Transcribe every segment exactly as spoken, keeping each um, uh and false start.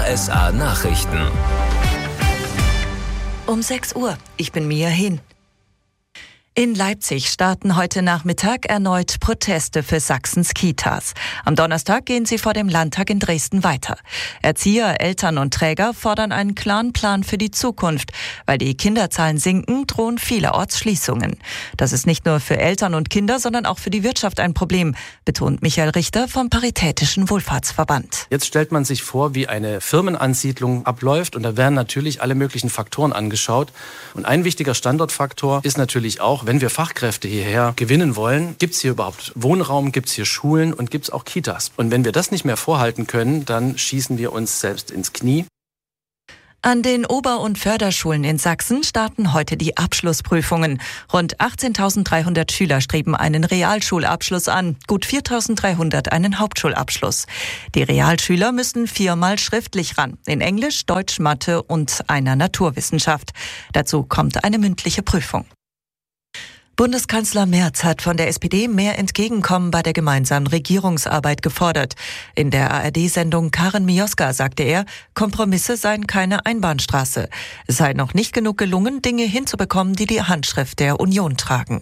S A Nachrichten. Um sechs Uhr. Ich bin Mia Hin. In Leipzig starten heute Nachmittag erneut Proteste für Sachsens Kitas. Am Donnerstag gehen sie vor dem Landtag in Dresden weiter. Erzieher, Eltern und Träger fordern einen klaren Plan für die Zukunft. Weil die Kinderzahlen sinken, drohen vielerorts Schließungen. Das ist nicht nur für Eltern und Kinder, sondern auch für die Wirtschaft ein Problem, betont Michael Richter vom Paritätischen Wohlfahrtsverband. Jetzt stellt man sich vor, wie eine Firmenansiedlung abläuft, und da werden natürlich alle möglichen Faktoren angeschaut. Und ein wichtiger Standortfaktor ist natürlich auch, wenn wir Fachkräfte hierher gewinnen wollen, gibt es hier überhaupt Wohnraum, gibt es hier Schulen und gibt es auch Kitas. Und wenn wir das nicht mehr vorhalten können, dann schießen wir uns selbst ins Knie. An den Ober- und Förderschulen in Sachsen starten heute die Abschlussprüfungen. Rund achtzehntausenddreihundert Schüler streben einen Realschulabschluss an, gut viertausenddreihundert einen Hauptschulabschluss. Die Realschüler müssen viermal schriftlich ran, in Englisch, Deutsch, Mathe und einer Naturwissenschaft. Dazu kommt eine mündliche Prüfung. Bundeskanzler Merz hat von der S P D mehr Entgegenkommen bei der gemeinsamen Regierungsarbeit gefordert. In der A R D-Sendung Karin Mioska sagte er, Kompromisse seien keine Einbahnstraße. Es sei noch nicht genug gelungen, Dinge hinzubekommen, die die Handschrift der Union tragen.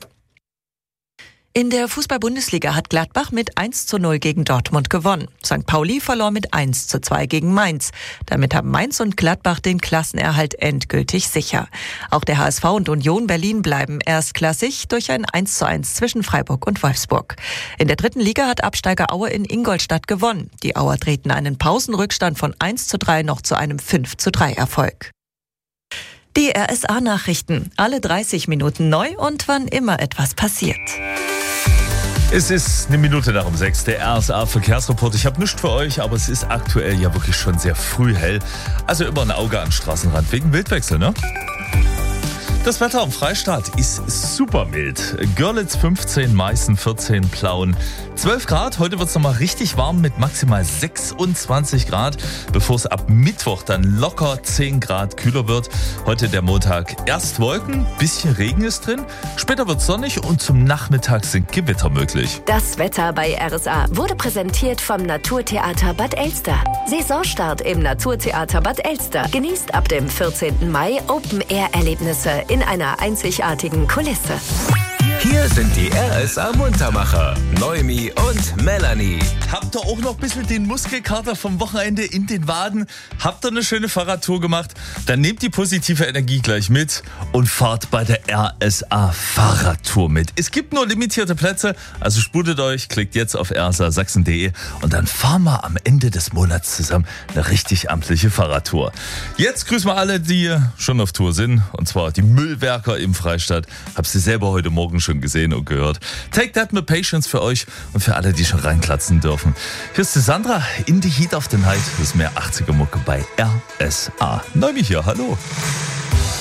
In der Fußball-Bundesliga hat Gladbach mit eins zu null gegen Dortmund gewonnen. Sankt Pauli verlor mit eins zu zwei gegen Mainz. Damit haben Mainz und Gladbach den Klassenerhalt endgültig sicher. Auch der H S V und Union Berlin bleiben erstklassig durch ein eins zu eins zwischen Freiburg und Wolfsburg. In der dritten Liga hat Absteiger Aue in Ingolstadt gewonnen. Die Auer drehten einen Pausenrückstand von eins zu drei noch zu einem fünf zu drei Erfolg. Die R S A-Nachrichten, alle dreißig Minuten neu und wann immer etwas passiert. Es ist eine Minute nach um sechs, der R S A-Verkehrsreport. Ich habe nichts für euch, aber es ist aktuell ja wirklich schon sehr früh hell. Also immer ein Auge an den Straßenrand, wegen Wildwechsel, ne? Das Wetter am Freistaat ist super mild. Görlitz fünfzehn, Meißen vierzehn, Plauen zwölf Grad. Heute wird es nochmal richtig warm mit maximal sechsundzwanzig Grad, bevor es ab Mittwoch dann locker zehn Grad kühler wird. Heute der Montag, erst Wolken, bisschen Regen ist drin, später wird es sonnig und zum Nachmittag sind Gewitter möglich. Das Wetter bei R S A wurde präsentiert vom Naturtheater Bad Elster. Saisonstart im Naturtheater Bad Elster. Genießt ab dem vierzehnten Mai Open-Air-Erlebnisse in einer einzigartigen Kulisse. Hier sind die R S A-Muntermacher, Noemi und Melanie. Habt ihr auch noch ein bisschen den Muskelkater vom Wochenende in den Waden? Habt ihr eine schöne Fahrradtour gemacht? Dann nehmt die positive Energie gleich mit und fahrt bei der R S A-Fahrradtour mit. Es gibt nur limitierte Plätze, also sputet euch, klickt jetzt auf r s a sachsen punkt d e und dann fahren wir am Ende des Monats zusammen eine richtig amtliche Fahrradtour. Jetzt grüßen wir alle, die schon auf Tour sind, und zwar die Müllwerker im Freistaat. Hab sie selber heute Morgen schon gesehen und gehört. Take that with patience für euch und für alle, die schon reinklatzen dürfen. Hier ist die Sandra in the Heat of the Night. Das ist mehr achtziger Mucke bei R S A. Noemi hier, hallo.